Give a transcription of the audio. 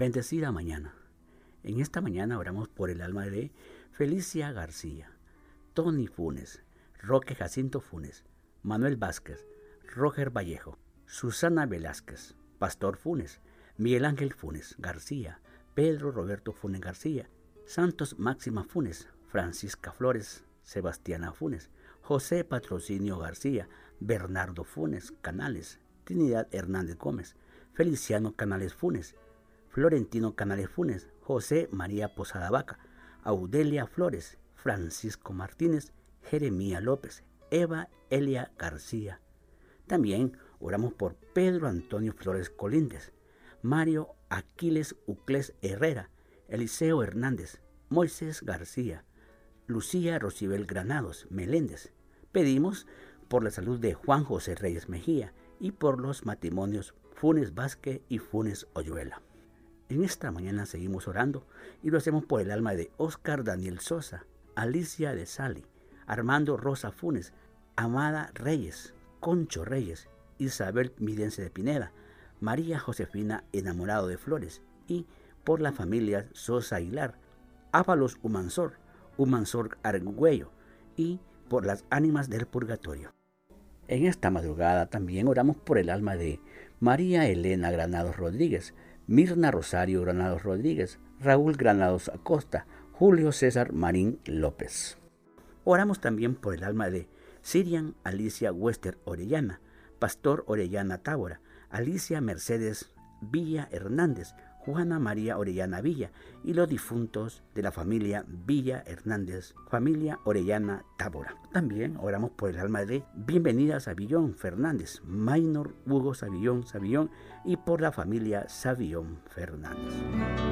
Bendecida mañana. En esta mañana oramos por el alma de Felicia García, Tony Funes, Roque Jacinto Funes, Manuel Vázquez, Roger Vallejo, Susana Velázquez, Pastor Funes, Miguel Ángel Funes García, Pedro Roberto Funes García, Santos Máxima Funes, Francisca Flores, Sebastiana Funes, José Patrocinio García, Bernardo Funes Canales, Trinidad Hernández Gómez, Feliciano Canales Funes, Florentino Canales Funes, José María Posada Vaca, Audelia Flores, Francisco Martínez, Jeremía López, Eva Elia García. También oramos por Pedro Antonio Flores Colíndes, Mario Aquiles Uclés Herrera, Eliseo Hernández, Moisés García, Lucía Rocibel Granados Meléndez. Pedimos por la salud de Juan José Reyes Mejía y por los matrimonios Funes Vázquez y Funes Oyuela. En esta mañana seguimos orando y lo hacemos por el alma de Óscar Daniel Sosa, Alicia de Sali, Armando Rosa Funes, Amada Reyes, Concho Reyes, Isabel Midense de Pineda, María Josefina Enamorado de Flores y por la familia Sosa Aguilar, Ábalos Humansor Argüello y por las ánimas del purgatorio. En esta madrugada también oramos por el alma de María Elena Granados Rodríguez, Mirna Rosario Granados Rodríguez, Raúl Granados Acosta, Julio César Marín López. Oramos también por el alma de Sirian Alicia Wester Orellana, Pastor Orellana Tábora, Alicia Mercedes Villa Hernández, Juana María Orellana Villa y los difuntos de la familia Villa Hernández, familia Orellana Tábora. También oramos por el alma de Bienvenida Savillón Fernández, Maynor Hugo Savillón y por la familia Savillón Fernández.